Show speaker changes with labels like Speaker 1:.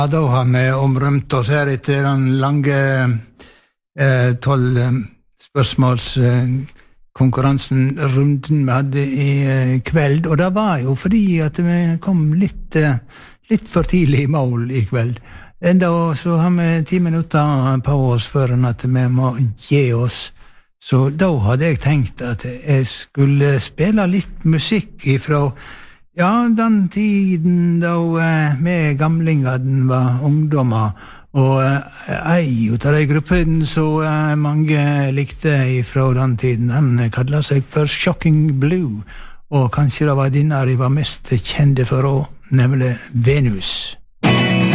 Speaker 1: Ja, da har vi omrømt oss her etter den lange 12 spørsmålskonkurransen, runden vi hadde i kveld, og det var jo fordi at vi kom litt for tidlig i mål i kveld. Enda så har vi 10 minutter på oss før at vi må gi oss. Så da hadde jeg tenkt at jeg skulle spille litt musikk ifra den tiden da vi gamlingene var ungdommer, og ei ut av de gruppene så mange likte ifra den tiden, den kallet seg for Shocking Blue, og kanskje det var denne de var mest kjente for også, nemlig Venus.